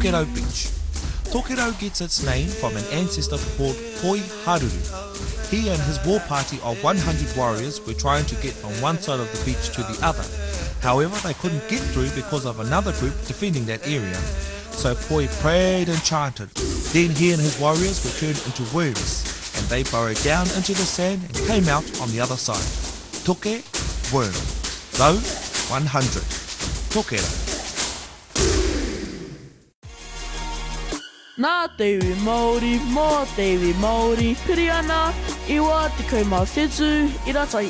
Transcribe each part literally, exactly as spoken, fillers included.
Tokero Beach. Tokero gets its name from an ancestor called Poi Haruru. He and his war party of one hundred warriors were trying to get from one side of the beach to the other. However, they couldn't get through because of another group defending that area. So Poi prayed and chanted. Then he and his warriors were turned into worms, and they burrowed down into the sand and came out on the other side. Toke, worm. Rau, one hundred. Tokero. Nā te iwi Māori, mō te iwi Māori, piri ana, iwa te kaumau whetū, i ratai.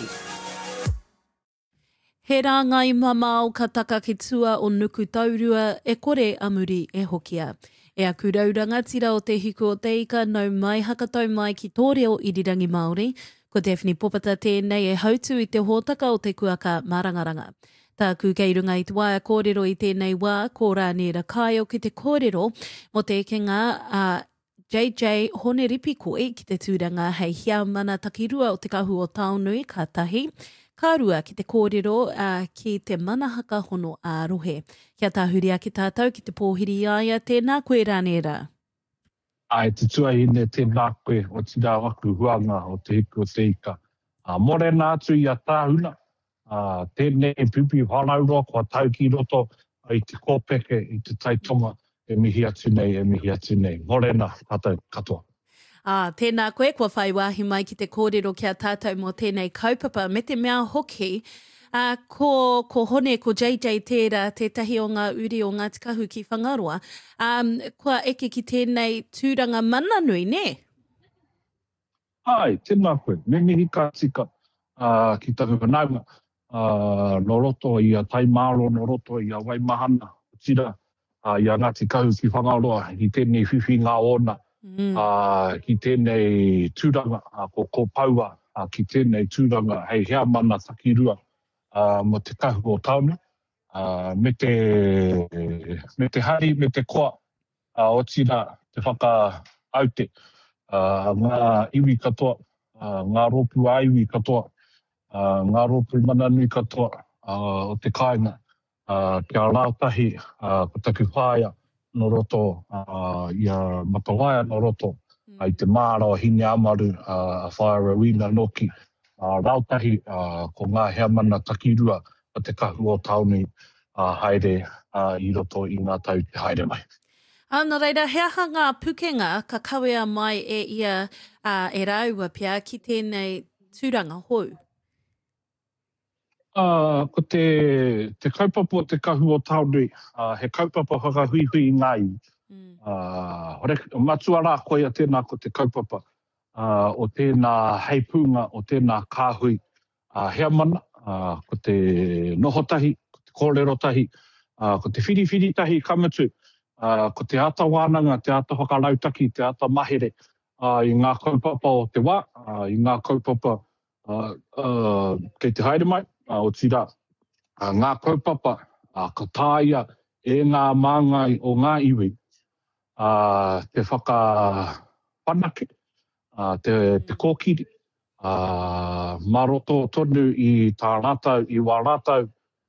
He rā ngai mamau ka taka ki tua o nuku taurua, e kore amuri e hokia. E aku rauranga tira o te hiku o te ika, nau mai hakatau mai ki tō reo irirangi Māori, ko Daphne Popata tēnei e hautu i te hōtaka o te kuaka Mārangaranga. Tā ku kei runga i te waia kōrero i tēnei wā, ko rānera kai o ki te kōrero, mo te ekenga uh, J J Honeripi koe ki te tūranga hei hia mana takirua o te kahu o Taonui, ka tahi, ka rua ki te kōrero uh, ki te manahaka hono a rohe. Kia tāhuria ki tātou ki te pōhiri aia, tēnā koe rānera. Ai, te tuahine tēnā koe o tira waku huanga o te hiku o te ika. Uh, morena atu i a tāhuna. Uh, tēnei pipi whanauroa kua tau ki roto i te kōpeke, i te taitonga, e mihi atu nei, e mihi atu nei. Morena, tātou katoa. Ah, tēnā koe, kua whai wāhi mai ki te kōrero kia tātou mō tēnei kaupapa. Me te mea hoki, uh, ko, ko hone, ko J J tērā, te tahi o ngā uri o ngā tikahu ki whangaroa. Um, kua eke ki tēnei tūranga mananui, ne? Ai, tēnā koe, me mihi ka tika uh, ki taku whanaunga. Uh, no roto i a taimaro, no roto i a waimahana, tira, uh, i a ngāti kahu ki whangaroa, ki tēnei whiwhi ngā ona, mm. uh, ki tēnei tūranga, uh, ko ko paua, uh, ki tēnei tūranga, hei hea mana takirua, uh, mo te kahu o tauna, uh, me te, me te hari, me te koa, uh, o tira, te whaka aute, uh, ngā iwi katoa, uh, ngā ropu a iwi katoa, Uh, ngā ropu mananui katoa uh, o te kāinga, uh, kia rātahi, uh, ko taku whāia no roto, uh, i a Matawaia no roto, mm. uh, i te māra o Hine Amaru, uh, a Whaerawina Noki, uh, rātahi uh, ko ngā hea mana takirua o te kahu o Taonui, uh, haere uh, i roto i ngā tau te haere mai. Ana reira, hea hanga pukenga ka kawea mai e ia uh, e raua pia ki tēnei tūranga hou? Uh, ko te, te kaupapa o te kahu o Taonui, uh, he kaupapa whakahuihui ngā iwi. Mm. Uh, hore, matua rā koe a tēnā ko te kaupapa uh, o tēnā heipunga, o tēnā kāhui. Uh, hea mana, uh, ko te nohotahi, ko te kōrerotahi, uh, ko te whiriwhiri tahi kamatu, uh, ko te ata wānanga, te ata whakarautaki, te ata mahere, uh, i ngā kaupapa o te wā, uh, i ngā kaupapa uh, uh, kei te haere mai. Uh, o tira, uh, ngā kaupapa, uh, ka tāia e ngā māngai o ngā iwi, uh, te whaka whanake, uh, te, te kōkiri, uh, maroto tonu i tā rātau, i wā rātau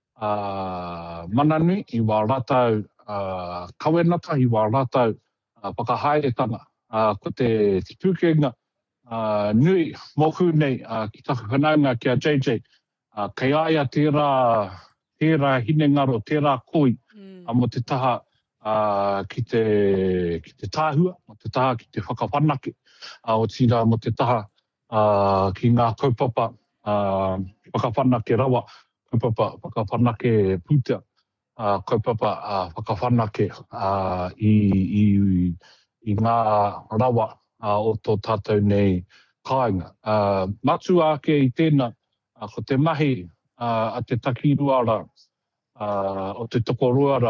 uh, mananui, i wā rātau uh, kawenata, i wā rātau uh, whakahaeretanga, uh, ko te, te pūkenga uh, nui mohu nei uh, ki taku whanaunga kia J J, Uh, kei aia tērā, tērā hinengaro, tērā koi, mm. uh, mo te taha uh, ki, te, ki te tāhua, mo te taha ki te whakawhanake, uh, o tira mo te taha uh, ki ngā kaupapa, uh, whakawhanake rawa, kaupapa, whakawhanake puta, uh, kaupapa, uh, whakawhanake uh, i, i, i ngā rawa uh, o tō tātou nei kāinga. Uh, matu ake i tēnā, Uh, ko te mahi uh, a te takiruara, uh, o te tokoruara,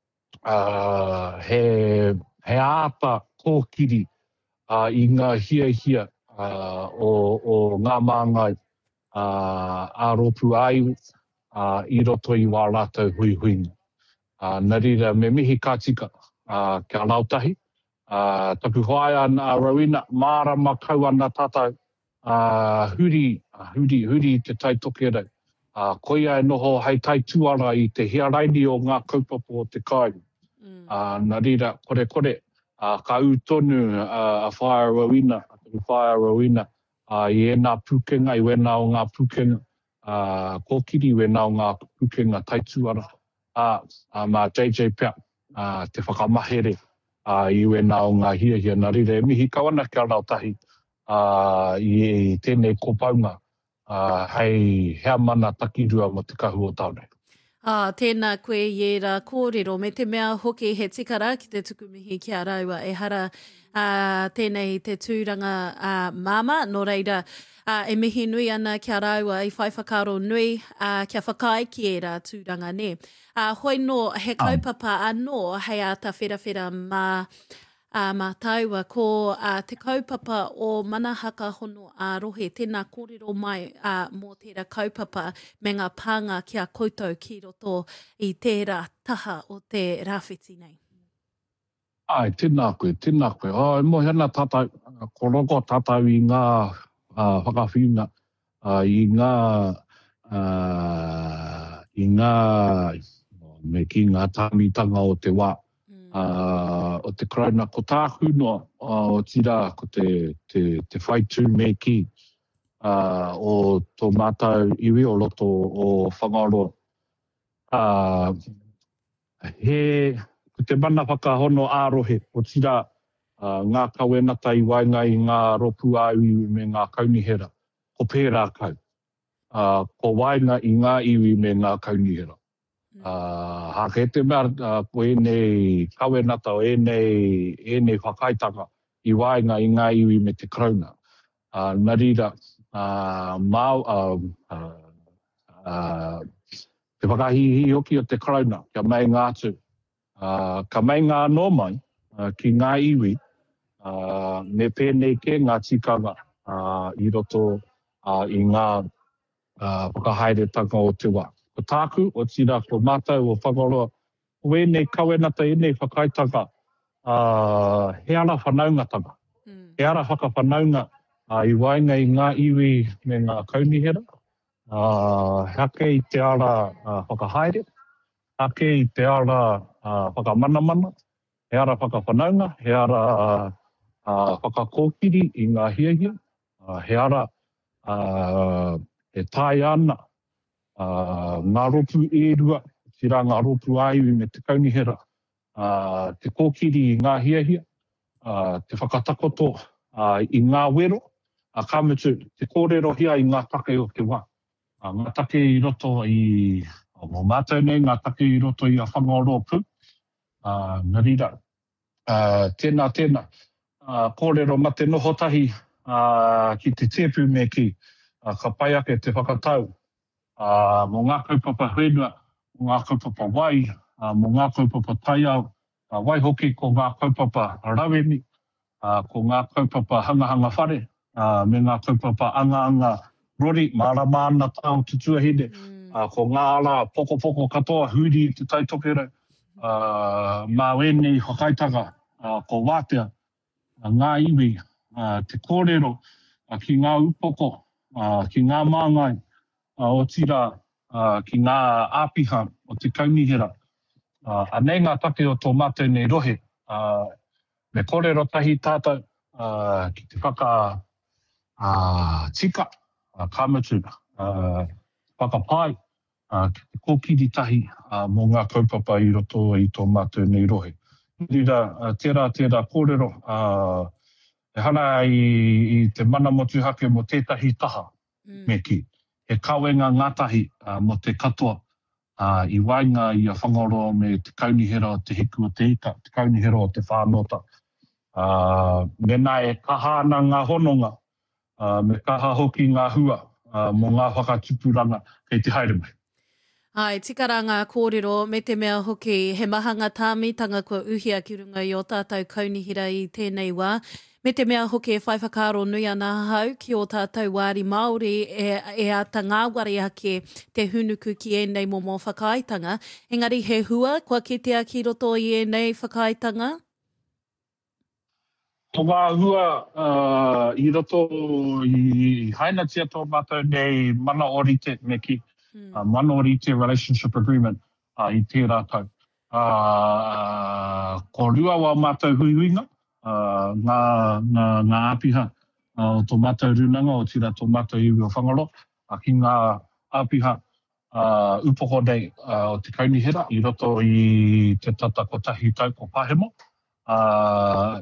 uh, he, he āta kōkiri uh, i ngā hia hia uh, o, o ngā māngai uh, a ropu aiu uh, i roto i wā rātou hui hui. Uh, nā rira me mihi kātika uh, kia rautahi. Uh, taku hoaia nā rauina, māra makau ana tātou. Uh, huri, uh, huri, huri te taitoke rau. Uh, koia e noho hei tai tuara i te hiaraini o ngā kaupapa o te kai. Mm. Uh, nā rira, kore kore, uh, ka utonu uh, a whaia rauina, a whaia rauina, uh, i e nā pukenga, i wena o ngā pukenga, uh, kōkiri wena o ngā pukenga taituara, uh, uh, mā J J Pea, uh, te whakamahere, uh, i wena o ngā hia hia, nā rira, e mihi kawana kia rau tahi, uh, i tēnei kōpaunga, uh, hei hea mana takirua mo te kahu o taunei. Ah, tēnā koe i rā kōrero, me te mea hoki he tikara ki te tukumihi ki a raua e hara uh, tēnei te tūranga uh, māma, no reira uh, e mihi nui ana ki a raua i whai whakaro nui uh, kia whakaiki e rā tūranga ne. Uh, hoi no, he kaupapa anō hei a ta whera mā Uh, mā taua ko uh, te kaupapa o manahaka hono a rohe, tēnā kōrero mai uh, mō tērā kaupapa me ngā pānga kia koutou ki roto i tērā taha o te rāwhiti nei. Ai, tēnā koe, tēnā koe. Oh, e mo hana tātai, koroko tātai i ngā uh, whakawhiunga, uh, i ngā, uh, i ngā, me ki ngā tāmitanga o te wā. Uh, o te krauna ko tāku noa uh, o tira ko te, te, te whaitū me ki uh, o tō mātau iwi o loto o whangaroa. Uh, he, ko te mana whakahono ārohe o tira uh, ngā kawenata i wainga i ngā ropu āiwi me ngā kaunihera, ko pērā kau. Uh, ko wainga i ngā iwi me ngā kaunihera. Uh, ha ke te mea uh, ko e nei kawenata o e nei, e nei whakaitanga i wainga i ngā iwi me te krauna. Uh, nā rira, uh, mau, uh, uh, uh, te whakahihi hoki o te krauna, kia mai ngā atu. Uh, ka mai ngā no mai uh, ki ngā iwi, uh, me pēnei ke ngā tikanga uh, i roto uh, i ngā uh, whakahaere tanga o te wā. Ko tāku, o tira, ko mātou o whakaroa, ko e nei kawenata e nei whakaitanga, uh, he ara whanaungatanga. Mm. He ara whakawhanaunga uh, i wainga i ngā iwi me ngā kaunihera, uh, hake i te ara uh, whakahaere, hake i te ara uh, whakamanamana, he ara whakawhanaunga, he ara uh, uh, whakakōkiri i ngā hiahia, uh, he ara uh, e tai ana, Uh, ngā ropu e rua, tira ngā ropu aiwi me te kaunihera, uh, te kōkiri i ngā hiahia, uh, te whakatakoto uh, i ngā wero, a uh, kāmutu, te kōrero hia i ngā take o te wā. Uh, ngā take i roto i, o mō mātou nei, ngā take i roto i a whangaroa pū. Uh, nā rira, uh, tēnā, tēnā, uh, kōrero ma te noho tahi uh, ki te tēpū me ki, uh, ka pai ake te whakatau. Uh, mō ngā kaupapa whenua, mō ngā kaupapa wai, uh, mō ngā kaupapa taiao, uh, wai hoki ko ngā kaupapa rawemi, uh, ko ngā kaupapa hanga-hanga whare, uh, me ngā kaupapa anga-anga rori, marama ana tau te tuahine, mm. uh, ko ngā ala poko-poko katoa huri te taitokere, uh, mā wene i whakaitanga, uh, ko wātea, uh, ngā iwi, uh, te kōrero, uh, ki ngā upoko, uh, ki ngā māngai, Uh, o tira uh, ki ngā āpiha o te kaunihera. Uh, anei ngā take o tō mātou nei rohe, uh, me kōrero tahi tātou uh, ki te whaka uh, tika, uh, kāmutu, uh, whakapai, uh, ki te kōkiri tahi uh, mō ngā kaupapa i roto i tō mātou nei rohe. Rira, uh, tērā, tērā kōrero, uh, e hana i, i te mana motu hake mo tētahi taha mm. me ki. He kawenga ngātahi uh, mo te katoa uh, i wainga i a whangaroa me te kaunihera o te hiku o te ika, te kaunihera o te whānota. Uh, me nā e kaha ana ngā hononga, uh, me kaha hoki ngā hua uh, mo ngā whakatupuranga kei te haere mai. Ai, tikara ngā kōrero me te mea hoki he mahanga tāmitanga kua uhia ki runga i o tātou kaunihera i tēnei wā. Me te mea hoki e whai whakaro nui ana hau ki o tātou wāri Māori e, e ata ngā wari ake te hunuku ki e nei mō mō whakaaitanga. Engari he hua, kua kitea ki roto i e nei whakaaitanga? Ko ngā hua uh, i roto i haina tia tō mātou nei mana orite me ki, hmm. uh, mana orite relationship agreement uh, i tērā tau. Uh, ko rua wa mātou hui huinga, uh, ngā, ngā, ngā apiha uh, o tō mātou runanga o tira tō mātou iwi o whangaro, a ki ngā apiha uh, upoko nei uh, o te kaunihera i roto i te tata kotahi tau ko Pahemo. Uh,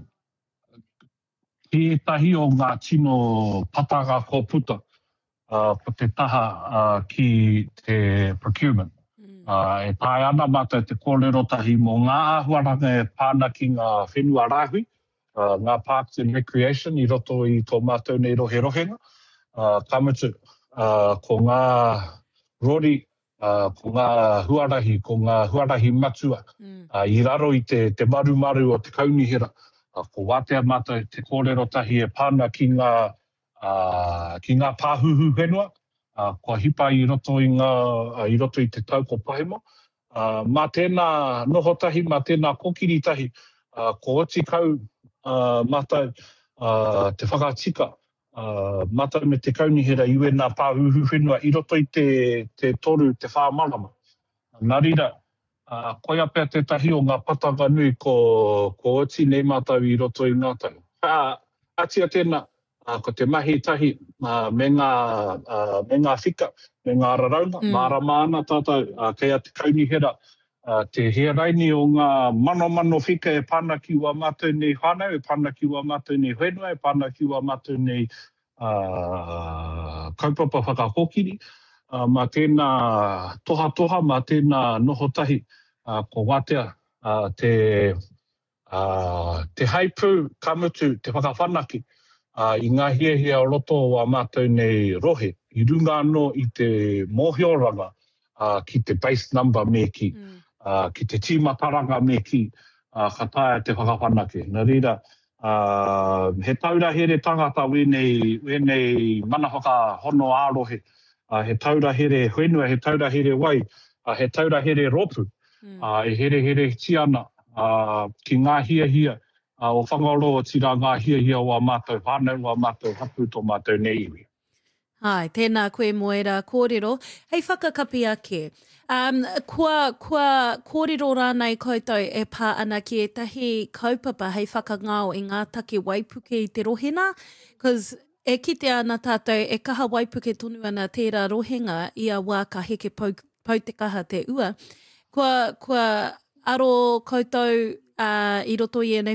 ki tahi o ngā tino patanga ko puta uh, po te taha uh, ki te procurement. Uh, e tae ana mātou te kōrero tahi mō ngā ahuaranga e pāna ki ngā whenua rāhui, uh, ngā Parks and Recreation i roto i tō mātou nei rohe rohenga. Uh, Kamutu, uh, ko ngā rori, uh, ko ngā huarahi, ko ngā huarahi matua, mm. uh, i raro i te, te maru maru o te kaunihera. Uh, ko wātea mātou te kōrero tahi e pāna ki ngā, uh, ki ngā pāhuhu whenua, Uh, kua hipa i roto i, ngā, uh, i roto i te tau ko Pahemo. Uh, mā tēnā noho tahi, mā tēnā kokiri tahi, uh, ko oti kau uh, mātou uh, te whakatika, uh, mātou me te kaunihera iwe nā pāhuhu whenua i roto i te, te toru, te whāmalama. Nā rira, uh, koia pēr te tahi o ngā patanga nui ko, ko oti nei mātou i roto i ngā tau. Uh, atia tēnā, Uh, ko te mahi tahi uh, me, ngā, uh, me ngā whika, me ngā raraunga, mm. mārama ana tātou, uh, kei a te kaunihera, uh, te hearaini o ngā mano mano whika e pāna ki ua mātou nei whānau, e pāna ki ua mātou nei whenua, e pāna ki ua mātou nei uh, kaupapa whakahokiri, uh, mā tēnā toha toha, mā tēnā noho tahi, uh, ko wātea uh, te, uh, te haipū kamutu, te whakawhanaki, Uh, I ngā hia hia o roto o a mātou nei rohe, i runga anō i te mōhioranga uh, ki te base number me ki, mm. uh, ki te tīmataranga me ki, uh, ka taia te whakawhanake. Nā rira, uh, he taura here tangata wenei, wenei mana whaka hono ārohe, uh, he taura here whenua, he taura here wai, uh, he taura here ropu, mm. uh, e here here tiana uh, ki ngā hia hia, Uh, o whangaro o tira ngā hia hia o a mātou whānau, o a mātou hapu tō mātou nei iwi. Hai, tēnā koe moera kōrero. Hei whakakapi ake. Um, kua, kua kōrero rānei koutou e pā ana ki e tahi kaupapa hei whakangao i ngā take waipuke i te rohena. Because e kite ana tātou e kaha waipuke tonu ana tērā rohenga i a wā ka heke pau, pau te kaha te ua. Kua, kua aro koutou uh, i roto i e nei